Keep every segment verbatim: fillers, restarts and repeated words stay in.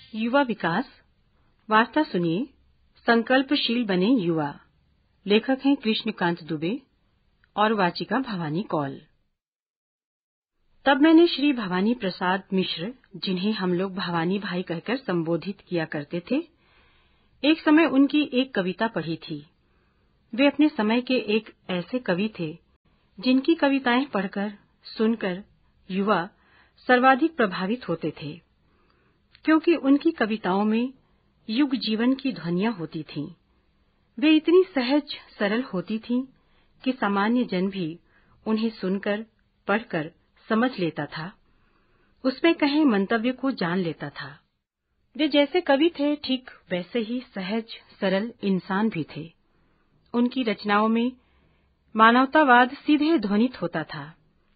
युवा विकास। वार्ता सुनिए, संकल्पशील बने युवा। लेखक हैं कृष्णकांत दुबे और वाचिका भवानी कौल। तब मैंने श्री भवानी प्रसाद मिश्र, जिन्हें हम लोग भवानी भाई कहकर संबोधित किया करते थे, एक समय उनकी एक कविता पढ़ी थी। वे अपने समय के एक ऐसे कवि थे जिनकी कविताएं पढ़कर, सुनकर युवा सर्वाधिक प्रभावित होते थे, क्योंकि उनकी कविताओं में युग जीवन की ध्वनियां होती थीं। वे इतनी सहज सरल होती थीं कि सामान्य जन भी उन्हें सुनकर, पढ़कर समझ लेता था, उसमें कहे मंतव्य को जान लेता था। वे जैसे कवि थे, ठीक वैसे ही सहज सरल इंसान भी थे। उनकी रचनाओं में मानवतावाद सीधे ध्वनित होता था।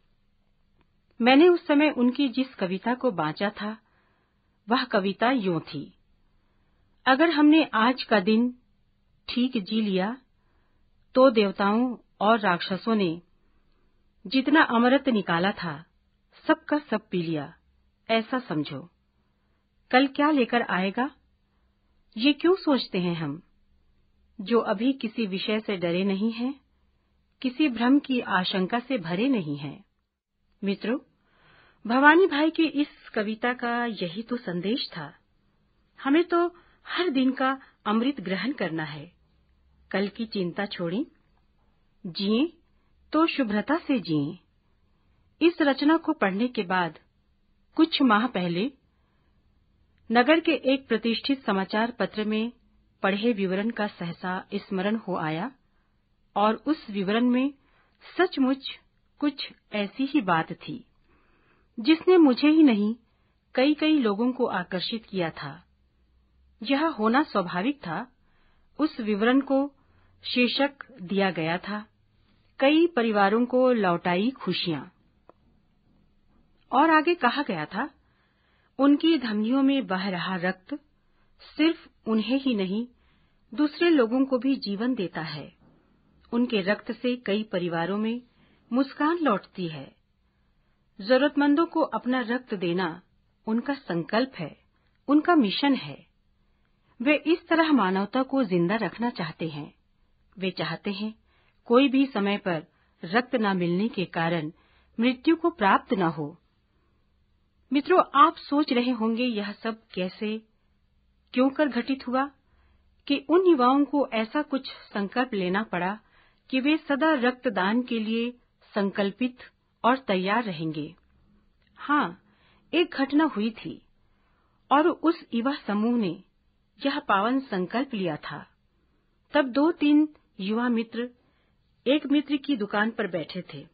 मैंने उस समय उनकी जिस कविता को बांचा था, वह कविता यूं थी: अगर हमने आज का दिन ठीक जी लिया, तो देवताओं और राक्षसों ने जितना अमृत निकाला था, सबका सब पी लिया, ऐसा समझो। कल क्या लेकर आएगा, ये क्यों सोचते हैं हम, जो अभी किसी विषय से डरे नहीं हैं, किसी भ्रम की आशंका से भरे नहीं हैं। मित्रों, भवानी भाई की इस कविता का यही तो संदेश था। हमें तो हर दिन का अमृत ग्रहण करना है। कल की चिंता छोड़ें, जिएं तो शुभ्रता से जिएं। इस रचना को पढ़ने के बाद कुछ माह पहले नगर के एक प्रतिष्ठित समाचार पत्र में पढ़े विवरण का सहसा स्मरण हो आया, और उस विवरण में सचमुच कुछ ऐसी ही बात थी जिसने मुझे ही नहीं, कई कई लोगों को आकर्षित किया था। यह होना स्वाभाविक था। उस विवरण को शीर्षक दिया गया था, कई परिवारों को लौटाई खुशियां। और आगे कहा गया था, उनकी धमनियों में बह रहा रक्त सिर्फ उन्हें ही नहीं, दूसरे लोगों को भी जीवन देता है। उनके रक्त से कई परिवारों में मुस्कान लौटती है। जरूरतमंदों को अपना रक्त देना उनका संकल्प है, उनका मिशन है। वे इस तरह मानवता को जिंदा रखना चाहते हैं। वे चाहते हैं कोई भी समय पर रक्त न मिलने के कारण मृत्यु को प्राप्त न हो। मित्रों, आप सोच रहे होंगे यह सब कैसे, क्यों कर घटित हुआ कि उन युवाओं को ऐसा कुछ संकल्प लेना पड़ा कि वे सदा रक्तदान के लिए संकल्पित और तैयार रहेंगे। हाँ, एक घटना हुई थी और उस युवा समूह ने यह पावन संकल्प लिया था। तब दो तीन युवा मित्र एक मित्र की दुकान पर बैठे थे।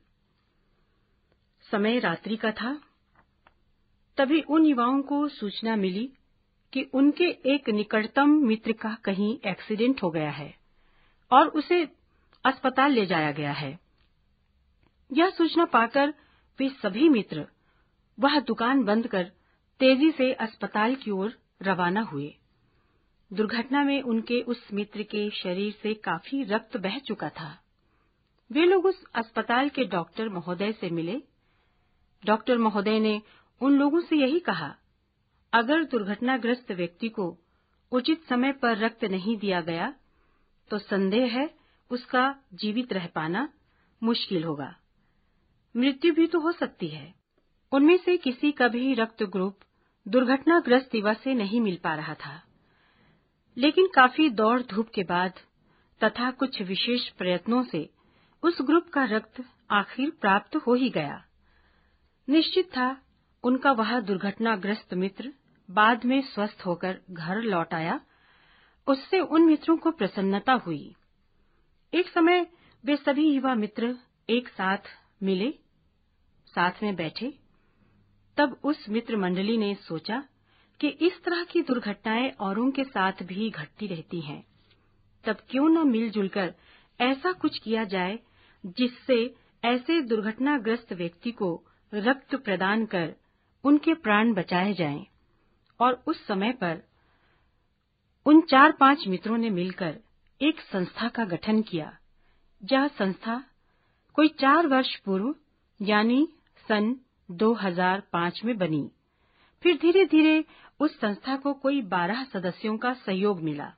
समय रात्रि का था। तभी उन युवाओं को सूचना मिली कि उनके एक निकटतम मित्र का कहीं एक्सीडेंट हो गया है और उसे अस्पताल ले जाया गया है। यह सूचना पाकर वे सभी मित्र वह दुकान बंद कर तेजी से अस्पताल की ओर रवाना हुए। दुर्घटना में उनके उस मित्र के शरीर से काफी रक्त बह चुका था। वे लोग उस अस्पताल के डॉक्टर महोदय से मिले। डॉक्टर महोदय ने उन लोगों से यही कहा, अगर दुर्घटनाग्रस्त व्यक्ति को उचित समय पर रक्त नहीं दिया गया तो संदेह है उसका जीवित रह पाना मुश्किल होगा। मृत्यु भी तो हो सकती है। उनमें से किसी का भी रक्त ग्रुप दुर्घटनाग्रस्त युवा से नहीं मिल पा रहा था, लेकिन काफी दौड़ धूप के बाद तथा कुछ विशेष प्रयत्नों से उस ग्रुप का रक्त आखिर प्राप्त हो ही गया। निश्चित था उनका वह दुर्घटनाग्रस्त मित्र बाद में स्वस्थ होकर घर लौट आया। उससे उन मित्रों को प्रसन्नता हुई। एक समय वे सभी युवा मित्र एक साथ मिले, साथ में बैठे। तब उस मित्र मंडली ने सोचा कि इस तरह की दुर्घटनाएं औरों के साथ भी घटती रहती हैं। तब क्यों न मिलजुल कर ऐसा कुछ किया जाए जिससे ऐसे दुर्घटनाग्रस्त व्यक्ति को रक्त प्रदान कर उनके प्राण बचाए जाएं। और उस समय पर उन चार पांच मित्रों ने मिलकर एक संस्था का गठन किया। यह संस्था कोई चार वर्ष पूर्व यानी सन दो हज़ार पाँच में बनी। फिर धीरे धीरे उस संस्था को कोई बारह सदस्यों का सहयोग मिला।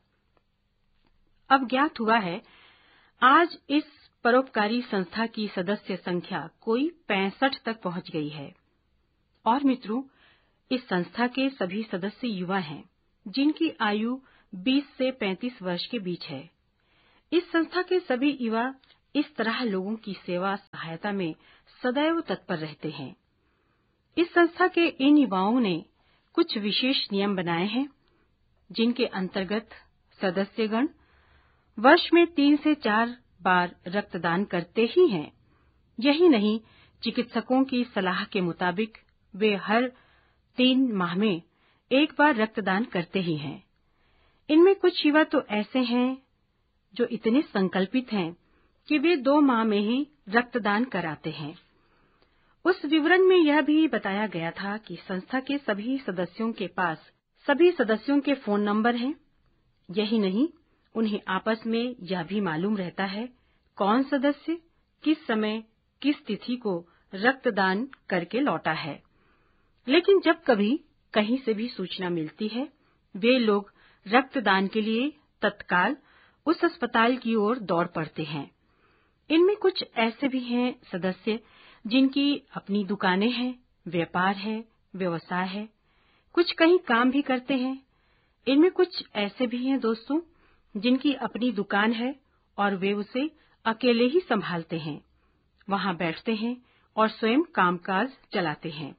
अब ज्ञात हुआ है आज इस परोपकारी संस्था की सदस्य संख्या कोई पैंसठ तक पहुंच गई है। और मित्रों, इस संस्था के सभी सदस्य युवा हैं, जिनकी आयु बीस से पैंतीस वर्ष के बीच है। इस संस्था के सभी युवा इस तरह लोगों की सेवा सहायता में सदैव तत्पर रहते हैं। इस संस्था के इन युवाओं ने कुछ विशेष नियम बनाए हैं, जिनके अंतर्गत सदस्यगण वर्ष में तीन से चार बार रक्तदान करते ही हैं। यही नहीं, चिकित्सकों की सलाह के मुताबिक वे हर तीन माह में एक बार रक्तदान करते ही हैं। इनमें कुछ युवा तो ऐसे हैं जो इतने संकल्पित हैं कि वे दो माह में ही रक्तदान कराते हैं। उस विवरण में यह भी बताया गया था कि संस्था के सभी सदस्यों के पास सभी सदस्यों के फोन नंबर हैं। यही नहीं, उन्हें आपस में यह भी मालूम रहता है कौन सदस्य किस समय किस तिथि को रक्तदान करके लौटा है। लेकिन जब कभी कहीं से भी सूचना मिलती है, वे लोग रक्तदान के लिए तत्काल उस अस्पताल की ओर दौड़ पड़ते हैं। इनमें कुछ ऐसे भी हैं सदस्य जिनकी अपनी दुकानें हैं, व्यापार है, व्यवसाय है, कुछ कहीं काम भी करते हैं। इनमें कुछ ऐसे भी हैं दोस्तों, जिनकी अपनी दुकान है और वे उसे अकेले ही संभालते हैं, वहां बैठते हैं और स्वयं कामकाज चलाते हैं।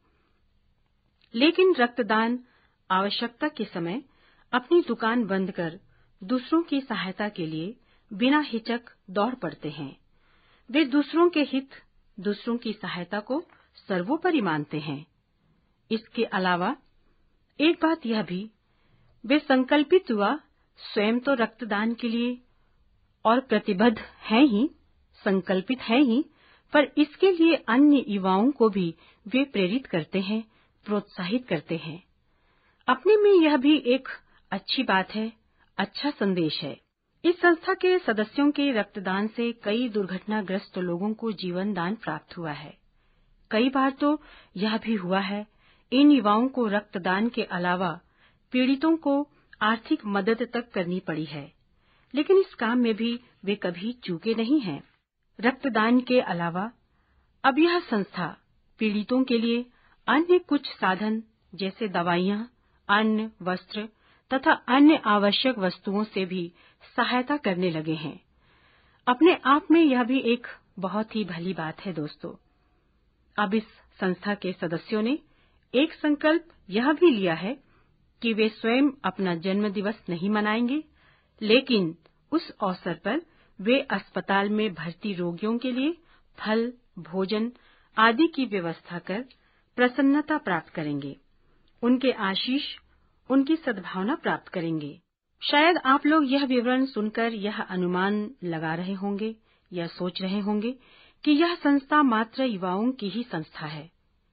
लेकिन रक्तदान आवश्यकता के समय अपनी दुकान बंद कर दूसरों की सहायता के लिए बिना हिचक दौड़ पड़ते हैं। वे दूसरों के हित, दूसरों की सहायता को सर्वोपरि मानते हैं। इसके अलावा एक बात यह भी, वे संकल्पित हुआ स्वयं तो रक्तदान के लिए और प्रतिबद्ध हैं ही, संकल्पित हैं ही, पर इसके लिए अन्य युवाओं को भी वे प्रेरित करते हैं, प्रोत्साहित करते हैं। अपने में यह भी एक अच्छी बात है, अच्छा संदेश है। इस संस्था के सदस्यों के रक्तदान से कई दुर्घटनाग्रस्त लोगों को जीवन दान प्राप्त हुआ है। कई बार तो यह भी हुआ है, इन युवाओं को रक्तदान के अलावा पीड़ितों को आर्थिक मदद तक करनी पड़ी है, लेकिन इस काम में भी वे कभी चूके नहीं हैं। रक्तदान के अलावा अब यह संस्था पीड़ितों के लिए अन्य कुछ साधन जैसे दवाइयां, अन्न, वस्त्र तथा अन्य आवश्यक वस्तुओं से भी सहायता करने लगे हैं। अपने आप में यह भी एक बहुत ही भली बात है दोस्तों। अब इस संस्था के सदस्यों ने एक संकल्प यह भी लिया है कि वे स्वयं अपना जन्म दिवस नहीं मनाएंगे, लेकिन उस अवसर पर वे अस्पताल में भर्ती रोगियों के लिए फल, भोजन आदि की व्यवस्था कर प्रसन्नता प्राप्त करेंगे, उनके आशीष, उनकी सद्भावना प्राप्त करेंगे। शायद आप लोग यह विवरण सुनकर यह अनुमान लगा रहे होंगे या सोच रहे होंगे कि यह संस्था मात्र युवाओं की ही संस्था है।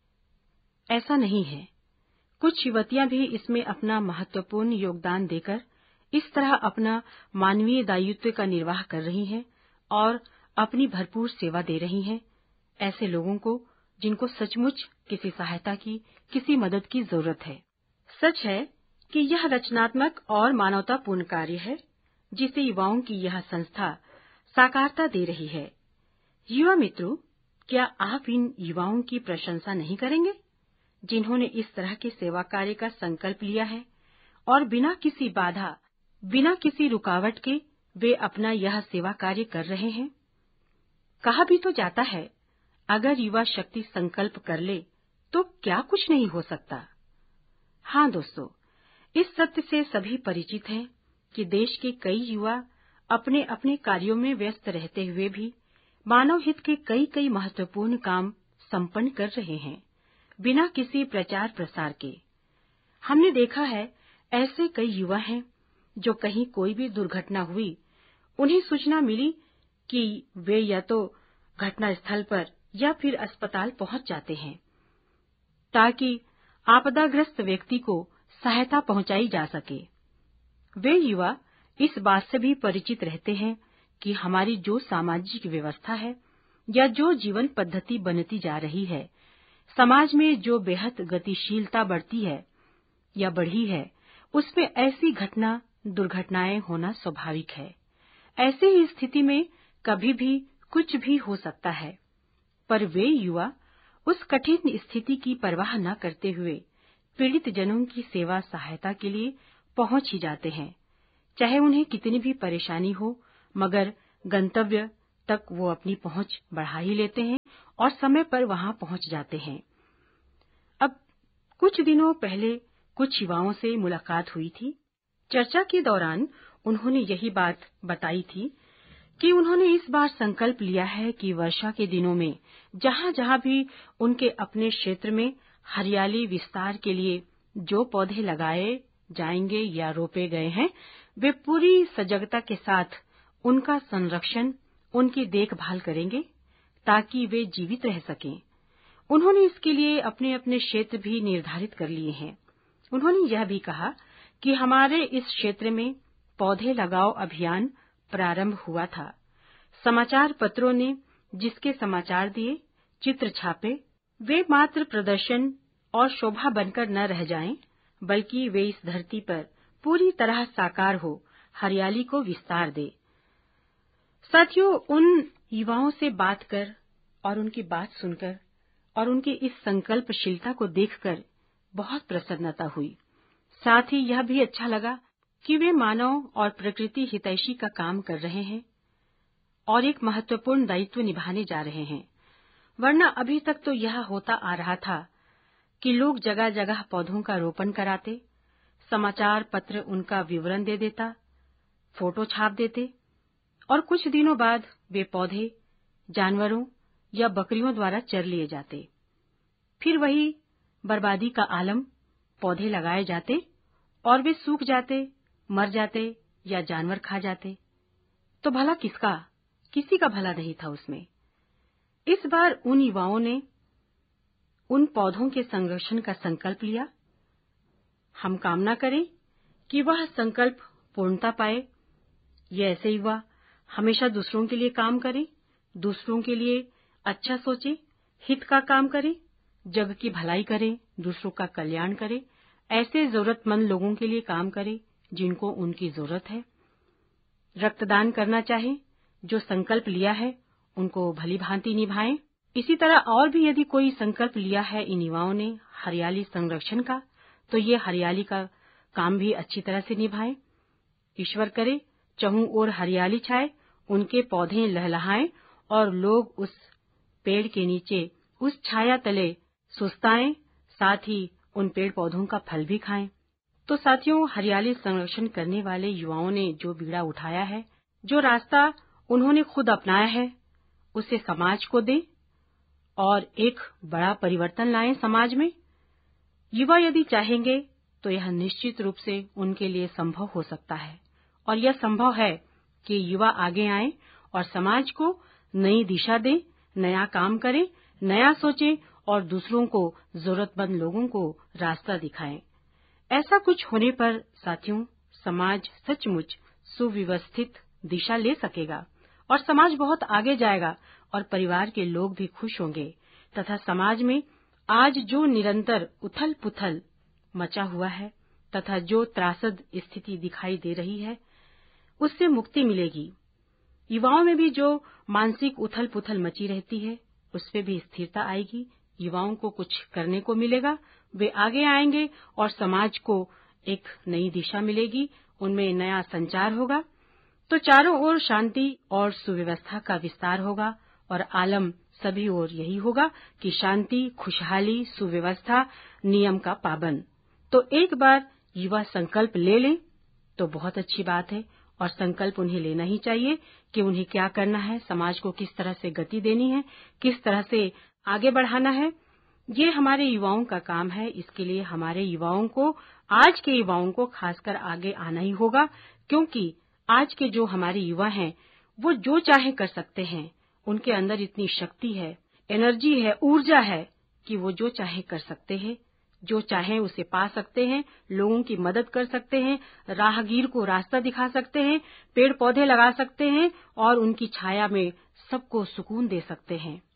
ऐसा नहीं है। कुछ युवतियां भी इसमें अपना महत्वपूर्ण योगदान देकर इस तरह अपना मानवीय दायित्व का निर्वाह कर रही हैं और अपनी भरपूर सेवा दे रही हैं ऐसे लोगों को जिनको सचमुच किसी सहायता की, किसी मदद की जरूरत है। सच है कि यह रचनात्मक और मानवतापूर्ण कार्य है जिसे युवाओं की यह संस्था साकारता दे रही है। युवा मित्रों, क्या आप इन युवाओं की प्रशंसा नहीं करेंगे जिन्होंने इस तरह के सेवा कार्य का संकल्प लिया है और बिना किसी बाधा, बिना किसी रुकावट के वे अपना यह सेवा कार्य कर रहे हैं। कहा भी तो जाता है, अगर युवा शक्ति संकल्प कर ले तो क्या कुछ नहीं हो सकता। हाँ दोस्तों, इस सत्य से सभी परिचित हैं कि देश के कई युवा अपने अपने कार्यों में व्यस्त रहते हुए भी मानव हित के कई कई महत्वपूर्ण काम संपन्न कर रहे हैं बिना किसी प्रचार प्रसार के। हमने देखा है ऐसे कई युवा हैं जो कहीं कोई भी दुर्घटना हुई, उन्हें सूचना मिली कि वे या तो घटना स्थल पर या फिर अस्पताल पहुंच जाते हैं ताकि आपदाग्रस्त व्यक्ति को सहायता पहुंचाई जा सके। वे युवा इस बात से भी परिचित रहते हैं कि हमारी जो सामाजिक व्यवस्था है या जो जीवन पद्धति बनती जा रही है, समाज में जो बेहद गतिशीलता बढ़ती है या बढ़ी है, उसमें ऐसी घटना दुर्घटनाएं होना स्वाभाविक है। ऐसे ही स्थिति में कभी भी कुछ भी हो सकता है, पर वे युवा उस कठिन स्थिति की परवाह न करते हुए पीड़ित जनों की सेवा सहायता के लिए पहुंच ही जाते हैं। चाहे उन्हें कितनी भी परेशानी हो, मगर गंतव्य तक वो अपनी पहुंच बढ़ा ही लेते हैं और समय पर वहां पहुंच जाते हैं। अब कुछ दिनों पहले कुछ युवाओं से मुलाकात हुई थी। चर्चा के दौरान उन्होंने यही बात बताई थी कि उन्होंने इस बार संकल्प लिया है कि वर्षा के दिनों में जहां जहां भी उनके अपने क्षेत्र में हरियाली विस्तार के लिए जो पौधे लगाए जाएंगे या रोपे गए हैं, वे पूरी सजगता के साथ उनका संरक्षण, उनकी देखभाल करेंगे ताकि वे जीवित रह सकें। उन्होंने इसके लिए अपने अपने क्षेत्र भी निर्धारित कर लिए हैं। उन्होंने यह भी कहा कि हमारे इस क्षेत्र में पौधे लगाओ अभियान प्रारंभ हुआ था। समाचार पत्रों ने जिसके समाचार दिए, चित्र छापे, वे मात्र प्रदर्शन और शोभा बनकर न रह जाएं, बल्कि वे इस धरती पर पूरी तरह साकार हो, हरियाली को विस्तार दे। साथियों, उन युवाओं से बात कर और उनकी बात सुनकर और उनकी इस संकल्पशीलता को देखकर बहुत प्रसन्नता हुई। साथ ही यह भी अच्छा लगा कि वे मानव और प्रकृति हितैषी का काम कर रहे हैं और एक महत्वपूर्ण दायित्व निभाने जा रहे हैं। वरना अभी तक तो यह होता आ रहा था कि लोग जगह जगह पौधों का रोपण कराते, समाचार पत्र उनका विवरण दे देता, फोटो छाप देते और कुछ दिनों बाद वे पौधे जानवरों या बकरियों द्वारा चर लिए जाते। फिर वही बर्बादी का आलम, पौधे लगाए जाते और वे सूख जाते, मर जाते या जानवर खा जाते। तो भला किसका? किसी का भला नहीं था उसमें। इस बार उन युवाओं ने उन पौधों के संरक्षण का संकल्प लिया। हम कामना करें कि वह संकल्प पूर्णता पाए। ये ऐसे युवा हमेशा दूसरों के लिए काम करें, दूसरों के लिए अच्छा सोचें, हित का काम करें, जग की भलाई करें, दूसरों का कल्याण करें, ऐसे जरूरतमंद लोगों के लिए काम करें जिनको उनकी जरूरत है। रक्तदान करना चाहे, जो संकल्प लिया है उनको भली भांति निभाएं। इसी तरह और भी यदि कोई संकल्प लिया है इन युवाओं ने हरियाली संरक्षण का, तो ये हरियाली का काम भी अच्छी तरह से निभाएं। ईश्वर करे चहुं ओर हरियाली छाए, उनके पौधे लहलहाएं और लोग उस पेड़ के नीचे, उस छाया तले सुस्ताएं, साथ ही उन पेड़ पौधों का फल भी खाएं। तो साथियों, हरियाली संरक्षण करने वाले युवाओं ने जो बीड़ा उठाया है, जो रास्ता उन्होंने खुद अपनाया है, उसे समाज को दें और एक बड़ा परिवर्तन लाएं समाज में। युवा यदि चाहेंगे तो यह निश्चित रूप से उनके लिए संभव हो सकता है और यह संभव है कि युवा आगे आएं और समाज को नई दिशा दें, नया काम करें, नया सोचें और दूसरों को, जरूरतमंद लोगों को रास्ता दिखाएं। ऐसा कुछ होने पर साथियों, समाज सचमुच सुव्यवस्थित दिशा ले सकेगा और समाज बहुत आगे जाएगा और परिवार के लोग भी खुश होंगे तथा समाज में आज जो निरंतर उथल पुथल मचा हुआ है तथा जो त्रासद स्थिति दिखाई दे रही है, उससे मुक्ति मिलेगी। युवाओं में भी जो मानसिक उथल पुथल मची रहती है, उसमें भी स्थिरता आएगी। युवाओं को कुछ करने को मिलेगा, वे आगे आएंगे और समाज को एक नई दिशा मिलेगी, उनमें नया संचार होगा। तो चारों ओर शांति और सुव्यवस्था का विस्तार होगा और आलम सभी ओर यही होगा कि शांति, खुशहाली, सुव्यवस्था, नियम का पाबंद। तो एक बार युवा संकल्प ले लें तो बहुत अच्छी बात है और संकल्प उन्हें लेना ही चाहिए कि उन्हें क्या करना है, समाज को किस तरह से गति देनी है, किस तरह से आगे बढ़ाना है। ये हमारे युवाओं का काम है। इसके लिए हमारे युवाओं को, आज के युवाओं को खासकर आगे आना ही होगा, क्योंकि आज के जो हमारे युवा हैं वो जो चाहे कर सकते हैं। उनके अंदर इतनी शक्ति है, एनर्जी है, ऊर्जा है कि वो जो चाहे कर सकते हैं, जो चाहे उसे पा सकते हैं, लोगों की मदद कर सकते हैं, राहगीर को रास्ता दिखा सकते हैं, पेड़ पौधे लगा सकते हैं और उनकी छाया में सबको सुकून दे सकते हैं।